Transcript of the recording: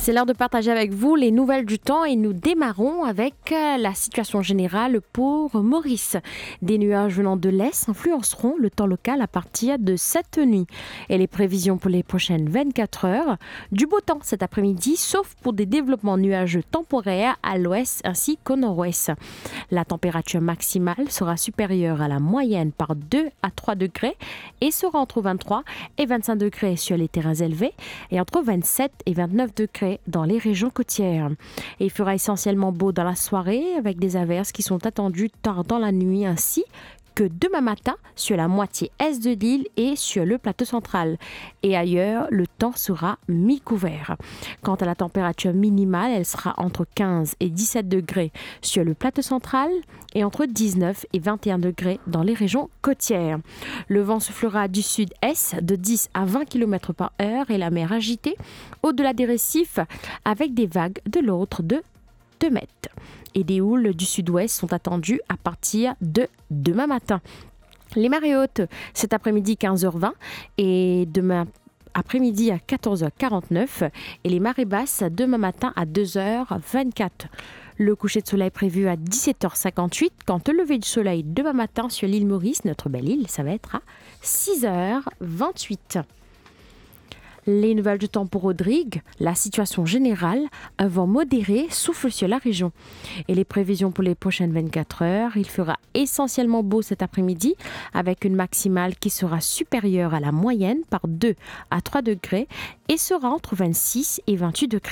C'est l'heure de partager avec vous les nouvelles du temps et nous démarrons avec la situation générale pour Maurice. Des nuages venant de l'est influenceront le temps local à partir de cette nuit. Et les prévisions pour les prochaines 24 heures, du beau temps cet après-midi, sauf pour des développements nuageux temporaires à l'ouest ainsi qu'au nord-ouest. La température maximale sera supérieure à la moyenne par 2 à 3 degrés et sera entre 23 et 25 degrés sur les terrains élevés et entre 27 et 29 degrés dans les régions côtières. Et il fera essentiellement beau dans la soirée avec des averses qui sont attendues tard dans la nuit ainsi que demain matin sur la moitié est de l'île et sur le plateau central. Et ailleurs, le temps sera mi-couvert. Quant à la température minimale, elle sera entre 15 et 17 degrés sur le plateau central et entre 19 et 21 degrés dans les régions côtières. Le vent soufflera du sud-est de 10 à 20 km par heure et la mer agitée au-delà des récifs avec des vagues de l'autre de 2 mètres. Et des houles du sud-ouest sont attendues à partir de demain matin. Les marées hautes cet après-midi 15h20 et demain après-midi à 14h49 et les marées basses demain matin à 2h24. Le coucher de soleil prévu à 17h58, quant au lever du soleil demain matin sur l'île Maurice, notre belle île, ça va être à 6h28. Les nouvelles du temps pour Rodrigue, la situation générale, un vent modéré souffle sur la région. Et les prévisions pour les prochaines 24 heures, il fera essentiellement beau cet après-midi avec une maximale qui sera supérieure à la moyenne par 2 à 3 degrés et sera entre 26 et 28 degrés.